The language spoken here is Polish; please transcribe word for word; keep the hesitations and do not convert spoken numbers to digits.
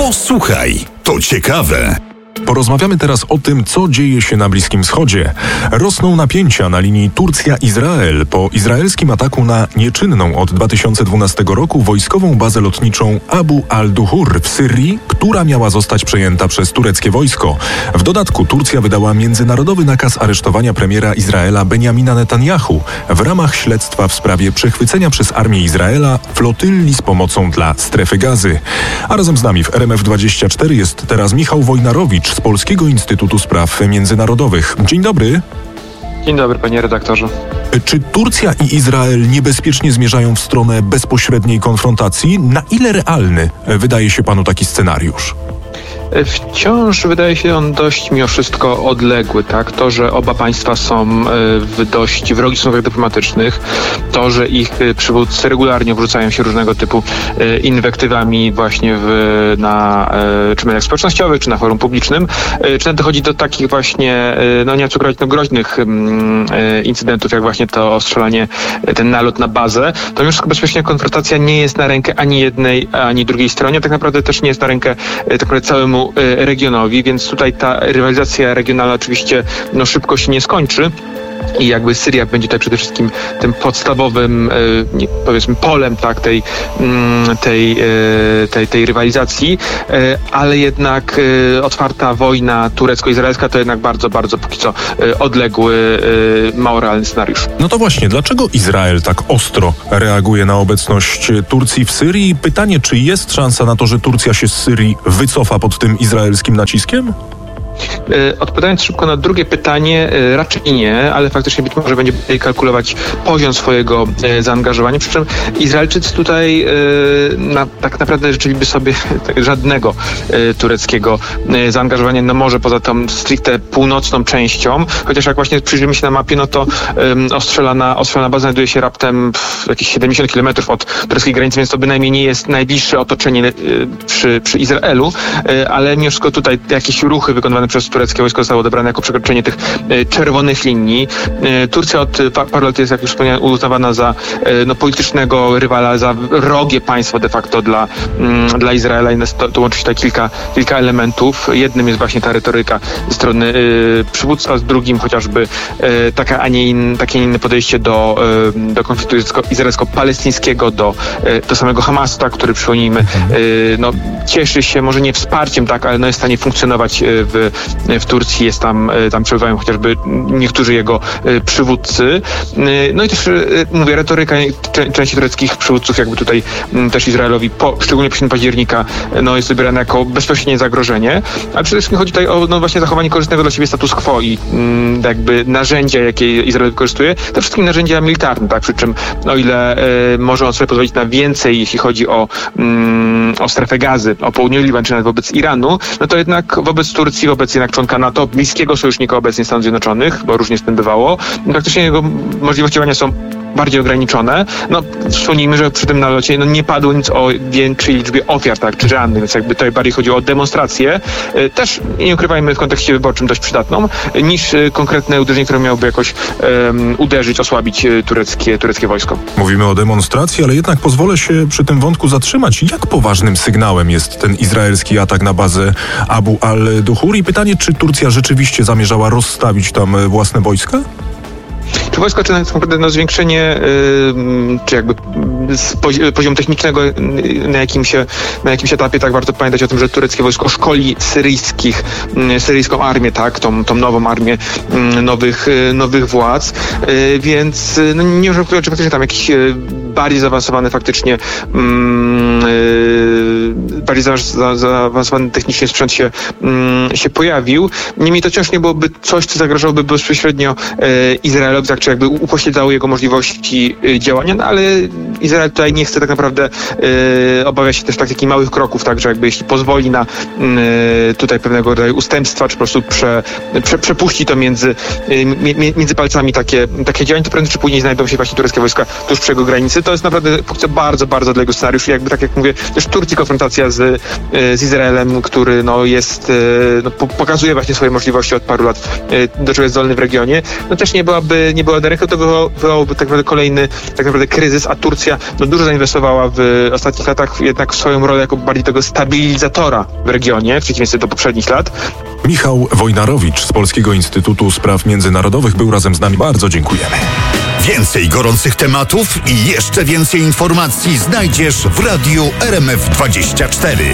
Posłuchaj, to ciekawe. Porozmawiamy teraz o tym, co dzieje się na Bliskim Wschodzie. Rosną napięcia na linii Turcja-Izrael po izraelskim ataku na nieczynną od dwa tysiące dwunastego roku wojskową bazę lotniczą Abu al-Duhur w Syrii, która miała zostać przejęta przez tureckie wojsko. W dodatku Turcja wydała międzynarodowy nakaz aresztowania premiera Izraela Benjamina Netanyahu w ramach śledztwa w sprawie przechwycenia przez armię Izraela flotylli z pomocą dla Strefy Gazy. A razem z nami w R M F dwadzieścia cztery jest teraz Michał Wojnarowicz z Polskiego Instytutu Spraw Międzynarodowych. Dzień dobry. Dzień dobry, panie redaktorze. Czy Turcja i Izrael niebezpiecznie zmierzają w stronę bezpośredniej konfrontacji? Na ile realny wydaje się panu taki scenariusz? Wciąż wydaje się on dość mimo wszystko odległy, tak? To, że oba państwa są w dość wrogich stosunkach dyplomatycznych, to, że ich przywódcy regularnie wrzucają się różnego typu inwektywami właśnie w, na czy mediach społecznościowych, czy na forum publicznym, czy nawet dochodzi do takich właśnie, no nie wiem co groźnych, no groźnych incydentów, jak właśnie to ostrzelanie, ten nalot na bazę, to już bezpośrednia konfrontacja nie jest na rękę ani jednej, ani drugiej stronie, a tak naprawdę też nie jest na rękę tak naprawdę całemu regionowi, więc tutaj ta rywalizacja regionalna oczywiście no, szybko się nie skończy. I jakby Syria będzie tutaj przede wszystkim tym podstawowym, nie, powiedzmy, polem tak, tej, tej, tej, tej rywalizacji, ale jednak otwarta wojna turecko-izraelska to jednak bardzo, bardzo póki co odległy, mało realny scenariusz. No to właśnie, dlaczego Izrael tak ostro reaguje na obecność Turcji w Syrii? Pytanie, czy jest szansa na to, że Turcja się z Syrii wycofa pod tym izraelskim naciskiem? Odpowiadając szybko na drugie pytanie, raczej nie, ale faktycznie być może będzie kalkulować poziom swojego zaangażowania, przy czym Izraelczycy tutaj na, tak naprawdę życzyliby sobie żadnego tureckiego zaangażowania, no może poza tą stricte północną częścią, chociaż jak właśnie przyjrzymy się na mapie, no to ostrzelana, ostrzelana baza znajduje się raptem jakieś siedemdziesiąt kilometrów od tureckiej granicy, więc to bynajmniej nie jest najbliższe otoczenie przy, przy Izraelu, ale mimo wszystko tutaj jakieś ruchy wykonywane przez tureckie wojsko zostało odebrane jako przekroczenie tych e, czerwonych linii. E, Turcja od pa, paru lat jest, jak już wspomniałem, uznawana za e, no, politycznego rywala, za wrogie państwo de facto dla, mm, dla Izraela. I to, to łączy się tutaj kilka, kilka elementów. Jednym jest właśnie ta retoryka ze strony e, przywództwa, z drugim chociażby e, taka, a nie in, takie inne podejście do, e, do konfliktu izraelsko-palestyńskiego, do, e, do samego Hamasu, tak, który, przypomnijmy, e, no, cieszy się może nie wsparciem, tak, ale no, jest w stanie funkcjonować w w Turcji, jest tam, tam przebywają chociażby niektórzy jego przywódcy. No i też, mówię, retoryka części tureckich przywódców jakby tutaj też Izraelowi, po, szczególnie po października, no jest wybierane jako bezpośrednie zagrożenie, ale przede wszystkim chodzi tutaj o no właśnie zachowanie korzystnego dla siebie status quo i jakby narzędzia, jakie Izrael wykorzystuje, to wszystkim narzędzia militarne, tak, przy czym o ile y, może on sobie pozwolić na więcej, jeśli chodzi o, mm, o strefę gazy, o południowy Liban, czy nawet wobec Iranu, no to jednak wobec Turcji, wobec jednak członka NATO, bliskiego sojusznika obecnie Stanów Zjednoczonych, bo różnie z tym bywało, praktycznie jego możliwości działania są bardziej ograniczone. No, wspomnijmy, że przy tym nalocie no, nie padło nic o większej liczbie ofiar, tak, czy rannych, więc jakby tutaj bardziej chodziło o demonstrację, też, nie ukrywajmy, w kontekście wyborczym dość przydatną, niż konkretne uderzenie, które miałoby jakoś um, uderzyć, osłabić tureckie, tureckie wojsko. Mówimy o demonstracji, ale jednak pozwolę się przy tym wątku zatrzymać. Jak poważnym sygnałem jest ten izraelski atak na bazę Abu al-Duhur? I pytanie, czy Turcja rzeczywiście zamierzała rozstawić tam własne wojska? Czy wojsko, czy naprawdę no, zwiększenie, yy, czy jakby z pozi- poziomu technicznego, yy, na, jakim się, na jakimś etapie, tak, warto pamiętać o tym, że tureckie wojsko szkoli syryjskich, yy, syryjską armię, tak, tą, tą nową armię yy, nowych, yy, nowych władz, yy, więc yy, no, nie możemy powiedzieć, że faktycznie tam jakiś yy, bardziej zaawansowany faktycznie, yy, bardziej za, za, zaawansowany technicznie sprzęt się, yy, się pojawił. Niemniej to wciąż nie byłoby coś, co zagrażałoby bezpośrednio yy, Izraelowi, tak, czy jakby upośledzało jego możliwości y, działania, no ale Izrael tutaj nie chce tak naprawdę, y, obawia się też tak takich małych kroków, tak, że jakby jeśli pozwoli na y, tutaj pewnego rodzaju ustępstwa, czy po prostu prze, prze, przepuści to między, y, między palcami takie, takie działania, to prędzej czy później znajdą się właśnie tureckie wojska tuż przy jego granicy. To jest naprawdę bardzo, bardzo odległy scenariusz i jakby, tak jak mówię, też w Turcji konfrontacja z z, z Izraelem, który no, jest, no, pokazuje właśnie swoje możliwości od paru lat, do czego jest zdolny w regionie, no też nie byłaby, nie byłaby ręką, to wywołałoby tak naprawdę kolejny tak naprawdę kryzys, a Turcja no, dużo zainwestowała w ostatnich latach jednak w swoją rolę jako bardziej tego stabilizatora w regionie, w przeciwieństwie do poprzednich lat. Michał Wojnarowicz z Polskiego Instytutu Spraw Międzynarodowych był razem z nami. Bardzo dziękujemy. Więcej gorących tematów i jeszcze więcej informacji znajdziesz w Radiu R M F dwadzieścia cztery.